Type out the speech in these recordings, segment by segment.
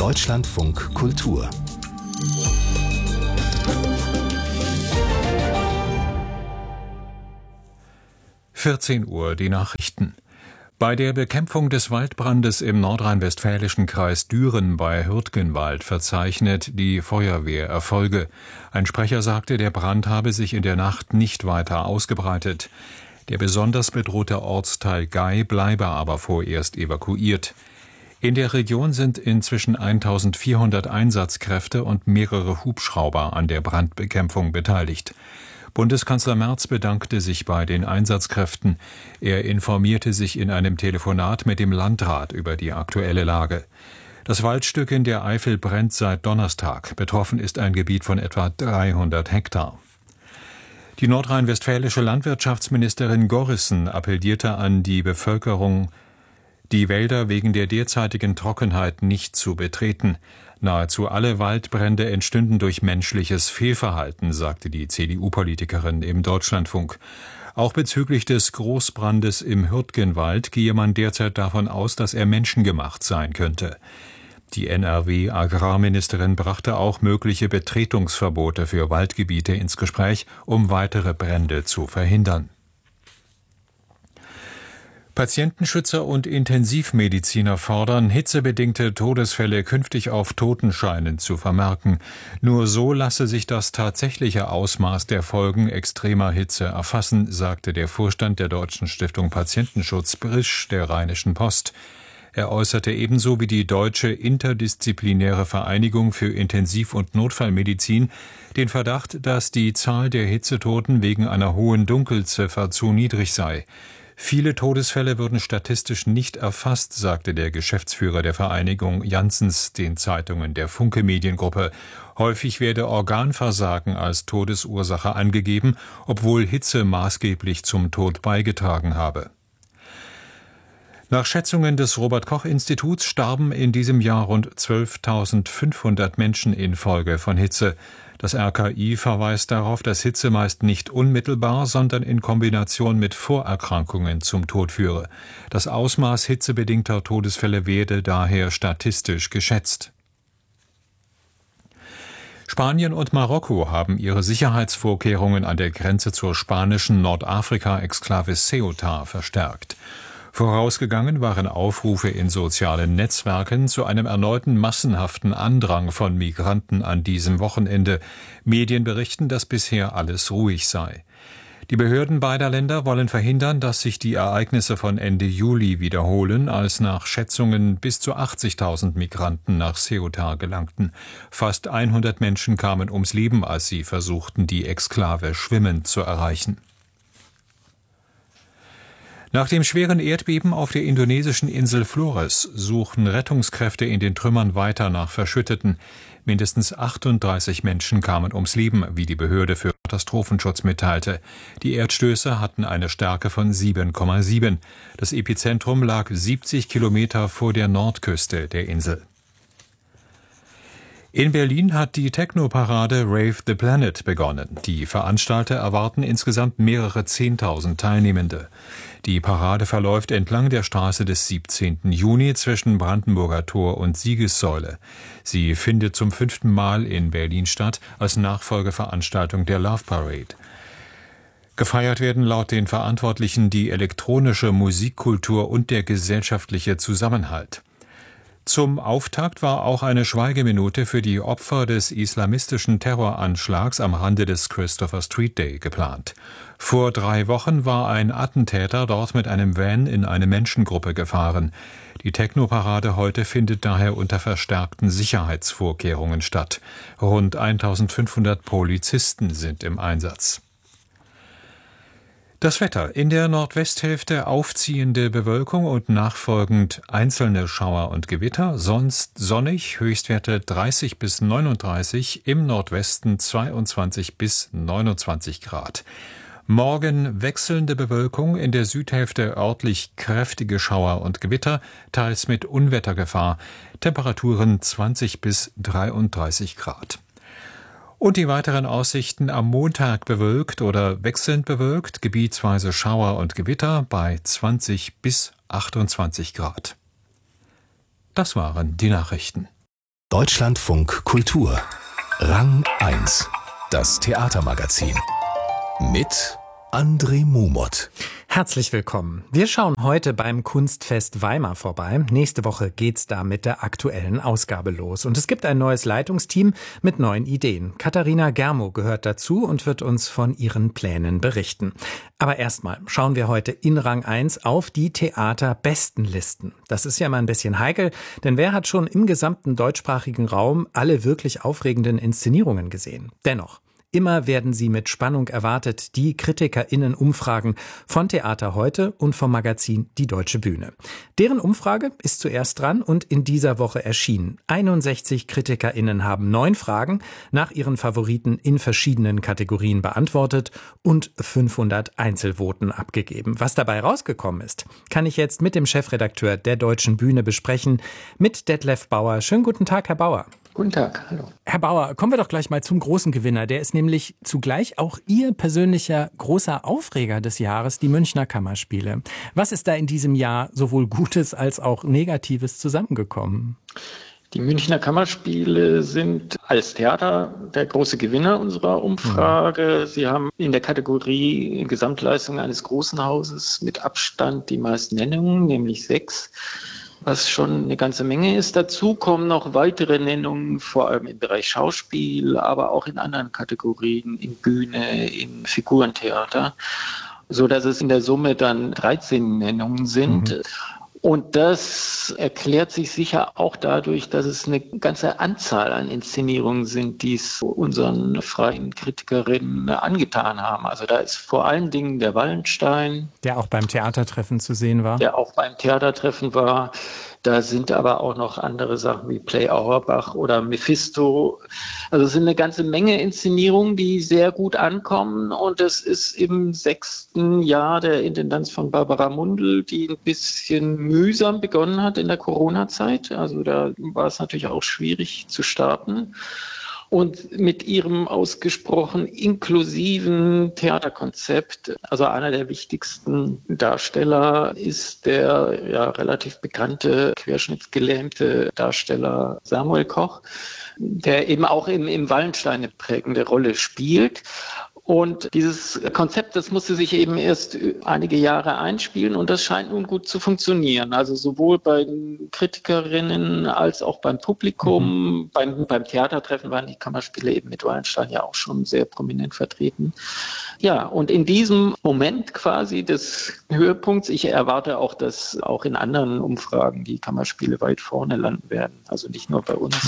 Deutschlandfunk Kultur 14 Uhr, die Nachrichten. Bei der Bekämpfung des Waldbrandes im nordrhein-westfälischen Kreis Düren bei Hürtgenwald verzeichnet die Feuerwehr Erfolge. Ein Sprecher sagte, der Brand habe sich in der Nacht nicht weiter ausgebreitet. Der besonders bedrohte Ortsteil Gay bleibe aber vorerst evakuiert. In der Region sind inzwischen 1400 Einsatzkräfte und mehrere Hubschrauber an der Brandbekämpfung beteiligt. Bundeskanzler Merz bedankte sich bei den Einsatzkräften. Er informierte sich in einem Telefonat mit dem Landrat über die aktuelle Lage. Das Waldstück in der Eifel brennt seit Donnerstag. Betroffen ist ein Gebiet von etwa 300 Hektar. Die nordrhein-westfälische Landwirtschaftsministerin Gorrissen appellierte an die Bevölkerung, die Wälder wegen der derzeitigen Trockenheit nicht zu betreten. Nahezu alle Waldbrände entstünden durch menschliches Fehlverhalten, sagte die CDU-Politikerin im Deutschlandfunk. Auch bezüglich des Großbrandes im Hürtgenwald gehe man derzeit davon aus, dass er menschengemacht sein könnte. Die NRW-Agrarministerin brachte auch mögliche Betretungsverbote für Waldgebiete ins Gespräch, um weitere Brände zu verhindern. Patientenschützer und Intensivmediziner fordern, hitzebedingte Todesfälle künftig auf Totenscheinen zu vermerken. Nur so lasse sich das tatsächliche Ausmaß der Folgen extremer Hitze erfassen, sagte der Vorstand der Deutschen Stiftung Patientenschutz Brisch der Rheinischen Post. Er äußerte ebenso wie die Deutsche Interdisziplinäre Vereinigung für Intensiv- und Notfallmedizin den Verdacht, dass die Zahl der Hitzetoten wegen einer hohen Dunkelziffer zu niedrig sei. Viele Todesfälle würden statistisch nicht erfasst, sagte der Geschäftsführer der Vereinigung Janssens den Zeitungen der Funke Mediengruppe. Häufig werde Organversagen als Todesursache angegeben, obwohl Hitze maßgeblich zum Tod beigetragen habe. Nach Schätzungen des Robert-Koch-Instituts starben in diesem Jahr rund 12.500 Menschen infolge von Hitze. Das RKI verweist darauf, dass Hitze meist nicht unmittelbar, sondern in Kombination mit Vorerkrankungen zum Tod führe. Das Ausmaß hitzebedingter Todesfälle werde daher statistisch geschätzt. Spanien und Marokko haben ihre Sicherheitsvorkehrungen an der Grenze zur spanischen Nordafrika-Exklave Ceuta verstärkt. Vorausgegangen waren Aufrufe in sozialen Netzwerken zu einem erneuten massenhaften Andrang von Migranten an diesem Wochenende. Medien berichten, dass bisher alles ruhig sei. Die Behörden beider Länder wollen verhindern, dass sich die Ereignisse von Ende Juli wiederholen, als nach Schätzungen bis zu 80.000 Migranten nach Ceuta gelangten. Fast 100 Menschen kamen ums Leben, als sie versuchten, die Exklave schwimmend zu erreichen. Nach dem schweren Erdbeben auf der indonesischen Insel Flores suchen Rettungskräfte in den Trümmern weiter nach Verschütteten. Mindestens 38 Menschen kamen ums Leben, wie die Behörde für Katastrophenschutz mitteilte. Die Erdstöße hatten eine Stärke von 7,7. Das Epizentrum lag 70 Kilometer vor der Nordküste der Insel. In Berlin hat die Techno-Parade Rave the Planet begonnen. Die Veranstalter erwarten insgesamt mehrere 10.000 Teilnehmende. Die Parade verläuft entlang der Straße des 17. Juni zwischen Brandenburger Tor und Siegessäule. Sie findet zum 5. Mal in Berlin statt, als Nachfolgeveranstaltung der Love Parade. Gefeiert werden laut den Verantwortlichen die elektronische Musikkultur und der gesellschaftliche Zusammenhalt. Zum Auftakt war auch eine Schweigeminute für die Opfer des islamistischen Terroranschlags am Rande des Christopher Street Day geplant. Vor 3 Wochen war ein Attentäter dort mit einem Van in eine Menschengruppe gefahren. Die Techno-Parade heute findet daher unter verstärkten Sicherheitsvorkehrungen statt. Rund 1.500 Polizisten sind im Einsatz. Das Wetter: In der Nordwesthälfte aufziehende Bewölkung und nachfolgend einzelne Schauer und Gewitter, sonst sonnig, Höchstwerte 30 bis 39, im Nordwesten 22 bis 29 Grad. Morgen wechselnde Bewölkung, in der Südhälfte örtlich kräftige Schauer und Gewitter, teils mit Unwettergefahr, Temperaturen 20 bis 33 Grad. Und die weiteren Aussichten: am Montag bewölkt oder wechselnd bewölkt, gebietsweise Schauer und Gewitter bei 20 bis 28 Grad. Das waren die Nachrichten. Deutschlandfunk Kultur. Rang 1. Das Theatermagazin. Mit André Mumot. Herzlich willkommen. Wir schauen heute beim Kunstfest Weimar vorbei. Nächste Woche geht's da mit der aktuellen Ausgabe los. Und es gibt ein neues Leitungsteam mit neuen Ideen. Katharina Germo gehört dazu und wird uns von ihren Plänen berichten. Aber erstmal schauen wir heute in Rang 1 auf die Theaterbestenlisten. Das ist ja mal ein bisschen heikel, denn wer hat schon im gesamten deutschsprachigen Raum alle wirklich aufregenden Inszenierungen gesehen? Dennoch. Immer werden sie mit Spannung erwartet, die KritikerInnen-Umfragen von Theater heute und vom Magazin Die Deutsche Bühne. Deren Umfrage ist zuerst dran und in dieser Woche erschienen. 61 KritikerInnen haben 9 Fragen nach ihren Favoriten in verschiedenen Kategorien beantwortet und 500 Einzelvoten abgegeben. Was dabei rausgekommen ist, kann ich jetzt mit dem Chefredakteur der Deutschen Bühne besprechen, mit Detlef Bauer. Schönen guten Tag, Herr Bauer. Guten Tag, hallo. Herr Bauer, kommen wir doch gleich mal zum großen Gewinner. Der ist nämlich zugleich auch Ihr persönlicher großer Aufreger des Jahres, die Münchner Kammerspiele. Was ist da in diesem Jahr sowohl Gutes als auch Negatives zusammengekommen? Die Münchner Kammerspiele sind als Theater der große Gewinner unserer Umfrage. Sie haben in der Kategorie Gesamtleistung eines großen Hauses mit Abstand die meisten Nennungen, nämlich 6. Was schon eine ganze Menge ist. Dazu kommen noch weitere Nennungen, vor allem im Bereich Schauspiel, aber auch in anderen Kategorien, in Bühne, in Figurentheater, so dass es in der Summe dann 13 Nennungen sind. Und das erklärt sich sicher auch dadurch, dass es eine ganze Anzahl an Inszenierungen sind, die es unseren freien Kritikerinnen angetan haben. Also da ist vor allen Dingen der Wallenstein. Der auch beim Theatertreffen zu sehen war. Der auch beim Theatertreffen war. Da sind aber auch noch andere Sachen wie Play Auerbach oder Mephisto. Also es sind eine ganze Menge Inszenierungen, die sehr gut ankommen. Und es ist im 6. Jahr der Intendanz von Barbara Mundl, die ein bisschen mühsam begonnen hat in der Corona-Zeit. Also da war es natürlich auch schwierig zu starten. Und mit ihrem ausgesprochen inklusiven Theaterkonzept, also einer der wichtigsten Darsteller ist der ja relativ bekannte querschnittsgelähmte Darsteller Samuel Koch, der eben auch im Wallenstein eine prägende Rolle spielt. Und dieses Konzept, das musste sich eben erst einige Jahre einspielen und das scheint nun gut zu funktionieren. Also sowohl bei den Kritikerinnen als auch beim Publikum. Beim Theatertreffen waren die Kammerspiele eben mit Wallenstein ja auch schon sehr prominent vertreten. Ja, und in diesem Moment quasi des Höhepunkts, ich erwarte auch, dass auch in anderen Umfragen die Kammerspiele weit vorne landen werden, also nicht nur bei uns.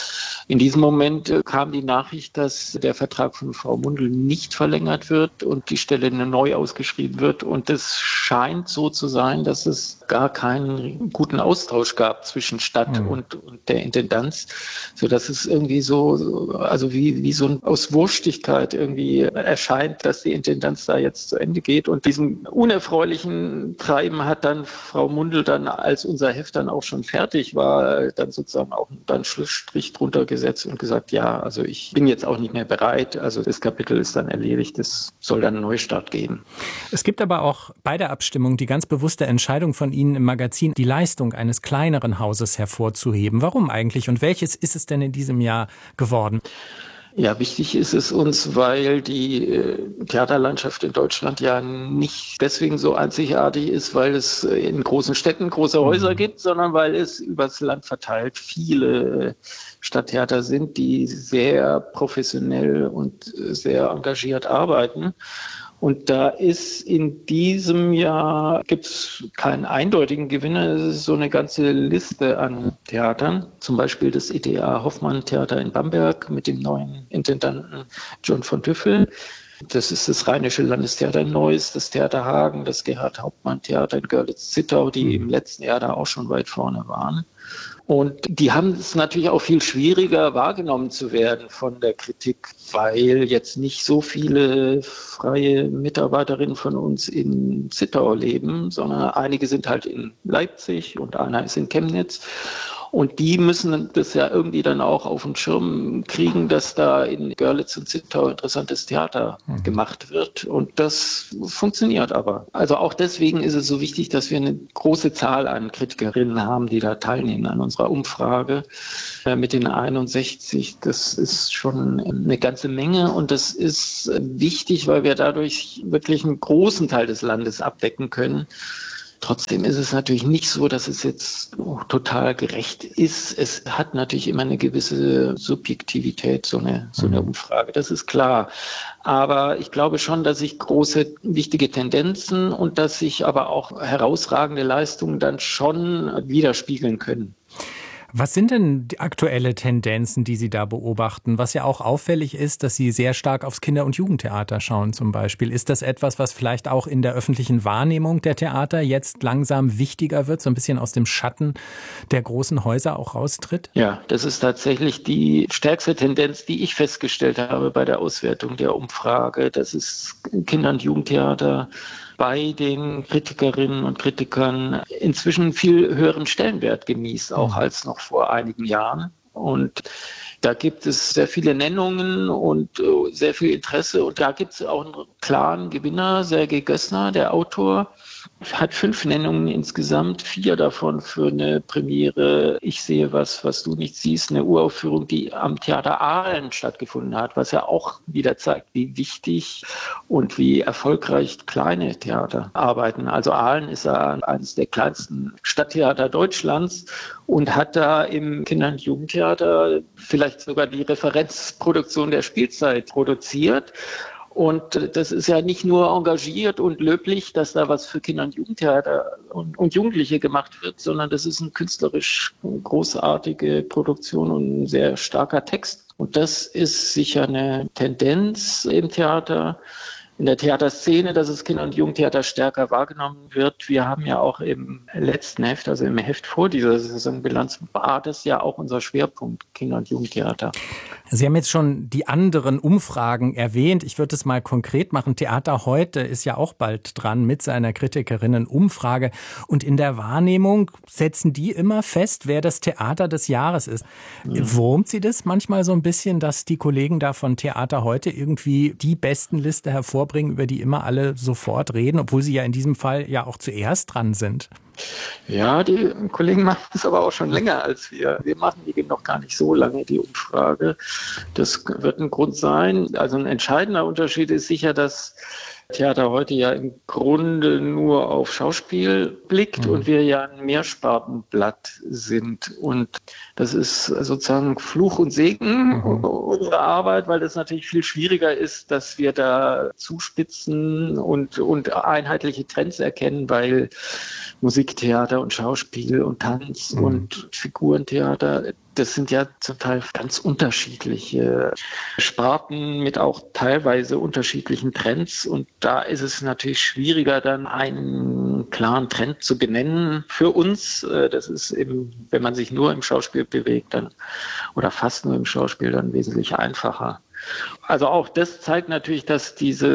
In diesem Moment kam die Nachricht, dass der Vertrag von Frau Mundl nicht verlängert wird und die Stelle neu ausgeschrieben wird. Und es scheint so zu sein, dass es gar keinen guten Austausch gab zwischen Stadt und der Intendanz, sodass es irgendwie so, also wie so aus Wurstigkeit irgendwie erscheint, dass die Intendanz da jetzt zu Ende geht. Und diesem unerfreulichen Treiben hat dann Frau Mundl dann, als unser Heft dann auch schon fertig war, dann sozusagen auch einen Schlussstrich drunter gesetzt und gesagt, ja, also ich bin jetzt auch nicht mehr bereit. Also das Kapitel ist dann erledigt, es soll dann einen Neustart geben. Es gibt aber auch bei der Abstimmung die ganz bewusste Entscheidung von Ihnen im Magazin, die Leistung eines kleineren Hauses hervorzuheben. Warum eigentlich und welches ist es denn in diesem Jahr geworden? Ja, wichtig ist es uns, weil die Theaterlandschaft in Deutschland ja nicht deswegen so einzigartig ist, weil es in großen Städten große Häuser gibt, sondern weil es übers Land verteilt viele Stadttheater sind, die sehr professionell und sehr engagiert arbeiten. Und da ist in diesem Jahr, gibt es keinen eindeutigen Gewinner, es ist so eine ganze Liste an Theatern, zum Beispiel das ETA Hoffmann Theater in Bamberg mit dem neuen Intendanten John von Düffel. Das ist das Rheinische Landestheater in Neuss, das Theater Hagen, das Gerhard Hauptmann Theater in Görlitz-Zittau, die im letzten Jahr da auch schon weit vorne waren. Und die haben es natürlich auch viel schwieriger wahrgenommen zu werden von der Kritik, weil jetzt nicht so viele freie Mitarbeiterinnen von uns in Zittau leben, sondern einige sind halt in Leipzig und einer ist in Chemnitz. Und die müssen das ja irgendwie dann auch auf den Schirm kriegen, dass da in Görlitz und Zittau interessantes Theater gemacht wird. Und das funktioniert aber. Also auch deswegen ist es so wichtig, dass wir eine große Zahl an Kritikerinnen haben, die da teilnehmen an unserer Umfrage. Mit den 61, das ist schon eine ganze Menge. Und das ist wichtig, weil wir dadurch wirklich einen großen Teil des Landes abdecken können. Trotzdem ist es natürlich nicht so, dass es jetzt total gerecht ist. Es hat natürlich immer eine gewisse Subjektivität, so eine Umfrage, das ist klar. Aber ich glaube schon, dass sich große, wichtige Tendenzen und dass sich aber auch herausragende Leistungen dann schon widerspiegeln können. Was sind denn die aktuelle Tendenzen, die Sie da beobachten? Was ja auch auffällig ist, dass Sie sehr stark aufs Kinder- und Jugendtheater schauen zum Beispiel. Ist das etwas, was vielleicht auch in der öffentlichen Wahrnehmung der Theater jetzt langsam wichtiger wird, so ein bisschen aus dem Schatten der großen Häuser auch raustritt? Ja, das ist tatsächlich die stärkste Tendenz, die ich festgestellt habe bei der Auswertung der Umfrage. Das ist Kinder- und Jugendtheater bei den Kritikerinnen und Kritikern inzwischen viel höheren Stellenwert genießt, auch als noch vor einigen Jahren. Und da gibt es sehr viele Nennungen und sehr viel Interesse. Und da gibt es auch einen klaren Gewinner, Sergei Gössner, der Autor, hat 5 Nennungen insgesamt, 4 davon für eine Premiere Ich sehe was du nicht siehst, eine Uraufführung, die am Theater Aalen stattgefunden hat, was ja auch wieder zeigt, wie wichtig und wie erfolgreich kleine Theater arbeiten. Also Aalen ist ja eines der kleinsten Stadttheater Deutschlands und hat da im Kinder- und Jugendtheater vielleicht sogar die Referenzproduktion der Spielzeit produziert. Und das ist ja nicht nur engagiert und löblich, dass da was für Kinder- und Jugendtheater und Jugendliche gemacht wird, sondern das ist eine künstlerisch großartige Produktion und ein sehr starker Text. Und das ist sicher eine Tendenz im Theater, in der Theaterszene, dass das Kinder- und Jugendtheater stärker wahrgenommen wird. Wir haben ja auch im letzten Heft, also im Heft vor dieser Saisonbilanz, war das ja auch unser Schwerpunkt, Kinder- und Jugendtheater. Sie haben jetzt schon die anderen Umfragen erwähnt. Ich würde es mal konkret machen. Theater heute ist ja auch bald dran mit seiner Kritikerinnen-Umfrage. Und in der Wahrnehmung setzen die immer fest, wer das Theater des Jahres ist. Wurmt Sie das manchmal so ein bisschen, dass die Kollegen da von Theater heute irgendwie die Bestenliste hervorbringen, über die immer alle sofort reden, obwohl sie ja in diesem Fall ja auch zuerst dran sind? Ja, die Kollegen machen es aber auch schon länger als wir. Wir machen die noch gar nicht so lange, die Umfrage. Das wird ein Grund sein. Also ein entscheidender Unterschied ist sicher, dass Theater heute ja im Grunde nur auf Schauspiel blickt und wir ja ein Mehrspartenblatt sind. Und das ist sozusagen Fluch und Segen unserer Arbeit, weil das natürlich viel schwieriger ist, dass wir da zuspitzen und einheitliche Trends erkennen, weil Musiktheater und Schauspiel und Tanz und Figurentheater, das sind ja zum Teil ganz unterschiedliche Sparten mit auch teilweise unterschiedlichen Trends. Und da ist es natürlich schwieriger, dann einen klaren Trend zu benennen für uns. Das ist eben, wenn man sich nur im Schauspiel bewegt, dann oder fast nur im Schauspiel, dann wesentlich einfacher. Also auch das zeigt natürlich, dass dieser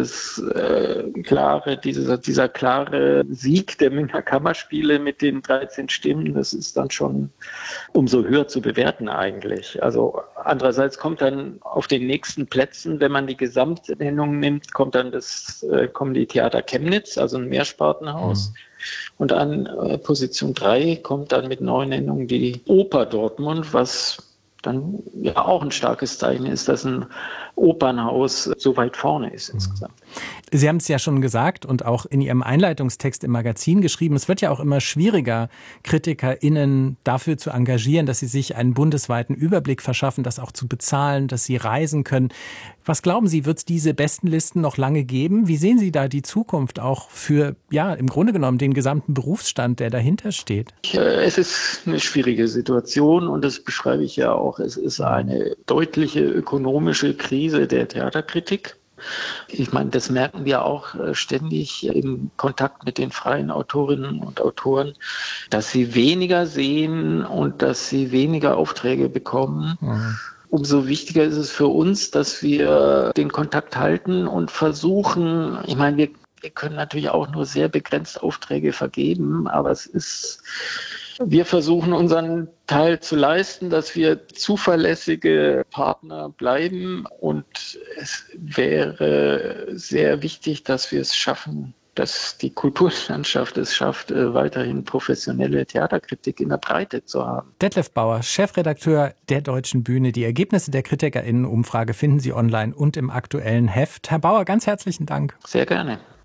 klare Sieg der Münchner Kammerspiele mit den 13 Stimmen, das ist dann schon umso höher zu bewerten eigentlich. Also andererseits kommt dann auf den nächsten Plätzen, wenn man die Gesamtnennung nimmt, kommen die Theater Chemnitz, also ein Mehrspartenhaus. Und an Position 3 kommt dann mit 9 Nennungen die Oper Dortmund, was dann ja auch ein starkes Zeichen ist, dass ein Opernhaus so weit vorne ist insgesamt. Sie haben es ja schon gesagt und auch in Ihrem Einleitungstext im Magazin geschrieben, es wird ja auch immer schwieriger, KritikerInnen dafür zu engagieren, dass sie sich einen bundesweiten Überblick verschaffen, das auch zu bezahlen, dass sie reisen können. Was glauben Sie, wird es diese Bestenlisten noch lange geben? Wie sehen Sie da die Zukunft auch für, ja, im Grunde genommen den gesamten Berufsstand, der dahinter steht? Es ist eine schwierige Situation und das beschreibe ich ja auch. Es ist eine deutliche ökonomische Krise der Theaterkritik. Ich meine, das merken wir auch ständig im Kontakt mit den freien Autorinnen und Autoren, dass sie weniger sehen und dass sie weniger Aufträge bekommen. Umso wichtiger ist es für uns, dass wir den Kontakt halten und versuchen, ich meine, wir können natürlich auch nur sehr begrenzt Aufträge vergeben, aber es ist Wir versuchen unseren Teil zu leisten, dass wir zuverlässige Partner bleiben. Und es wäre sehr wichtig, dass wir es schaffen, dass die Kulturlandschaft es schafft, weiterhin professionelle Theaterkritik in der Breite zu haben. Detlef Bauer, Chefredakteur der Deutschen Bühne. Die Ergebnisse der KritikerInnen-Umfrage finden Sie online und im aktuellen Heft. Herr Bauer, ganz herzlichen Dank. Sehr gerne.